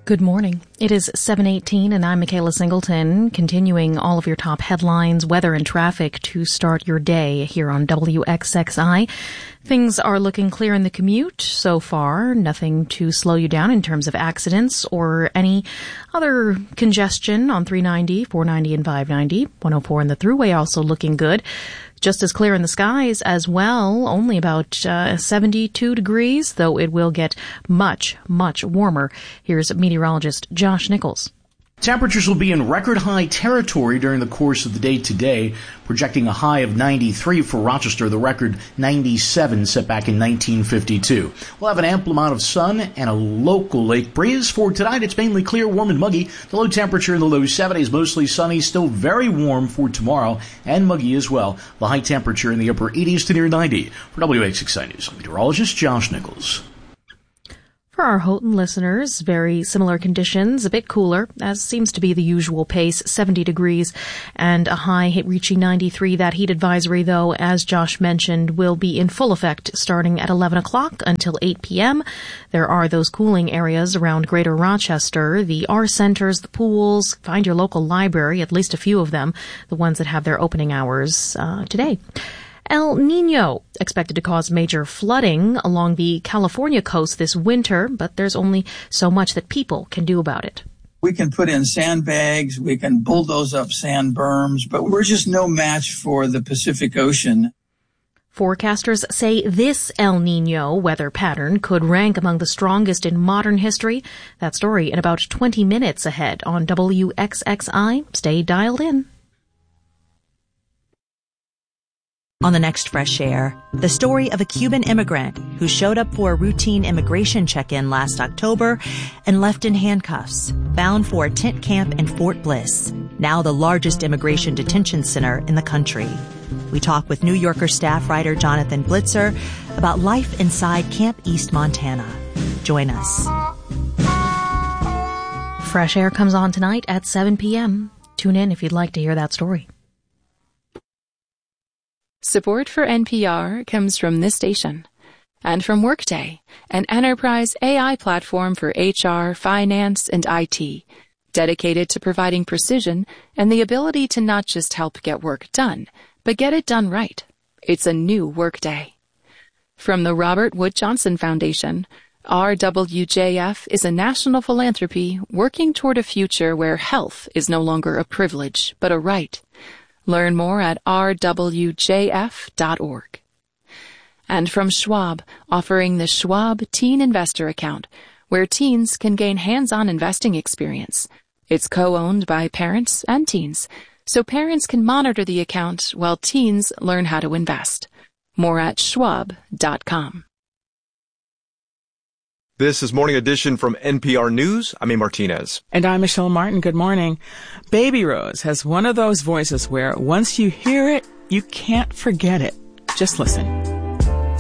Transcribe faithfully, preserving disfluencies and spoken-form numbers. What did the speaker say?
Good morning. It is seven eighteen and I'm Michaela Singleton, continuing all of your top headlines, weather and traffic to start your day here on W X X I. Things are looking clear in the commute so far. Nothing to slow you down in terms of accidents or any other congestion on three ninety, four ninety, and five ninety. one oh four in the Thruway also looking good. Just as clear in the skies as well, only about uh, seventy-two degrees, though it will get much, much warmer. Here's meteorologist Josh Nichols. Temperatures will be in record high territory during the course of the day today, projecting a high of ninety-three for Rochester, the record ninety-seven set back in nineteen fifty-two. We'll have an ample amount of sun and a local lake breeze. For tonight, it's mainly clear, warm and muggy. The low temperature in the low seventies, mostly sunny, still very warm for tomorrow, and muggy as well. The high temperature in the upper eighties to near ninety. For W X X I News, I'm meteorologist Josh Nichols. For our Houghton listeners, very similar conditions, a bit cooler, as seems to be the usual pace, seventy degrees and a high hit reaching ninety-three. That heat advisory, though, as Josh mentioned, will be in full effect starting at eleven o'clock until eight p.m. There are those cooling areas around Greater Rochester, the R centers, the pools. Find your local library, at least a few of them, the ones that have their opening hours uh, today. El Niño expected to cause major flooding along the California coast this winter, but there's only so much that people can do about it. We can put in sandbags, we can bulldoze up sand berms, but we're just no match for the Pacific Ocean. Forecasters say this El Niño weather pattern could rank among the strongest in modern history. That story in about twenty minutes ahead on W X X I. Stay dialed in. On the next Fresh Air, the story of a Cuban immigrant who showed up for a routine immigration check-in last October and left in handcuffs, bound for a tent camp in Fort Bliss, now the largest immigration detention center in the country. We talk with New Yorker staff writer Jonathan Blitzer about life inside Camp East Montana. Join us. Fresh Air comes on tonight at seven p.m. Tune in if you'd like to hear that story. Support for N P R comes from this station and from Workday, an enterprise A I platform for H R, finance, and I T, dedicated to providing precision and the ability to not just help get work done, but get it done right. It's a new Workday. From the Robert Wood Johnson Foundation, R W J F is a national philanthropy working toward a future where health is no longer a privilege, but a right. Learn more at r w j f dot org. And from Schwab, offering the Schwab Teen Investor Account, where teens can gain hands-on investing experience. It's co-owned by parents and teens, so parents can monitor the account while teens learn how to invest. More at schwab dot com. This is Morning Edition from N P R News. I'm A. Martinez. And I'm Michelle Martin. Good morning. Baby Rose has one of those voices where once you hear it, you can't forget it. Just listen.